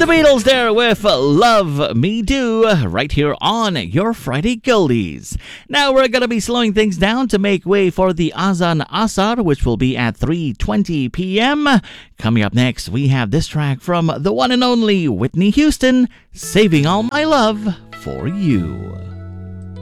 The Beatles there with Love Me Do right here on your Friday Goldies. Now we're going to be slowing things down to make way for the Azan Asar, which will be at 3:20 p.m. Coming up next, we have this track from the one and only Whitney Houston, Saving All My Love for You.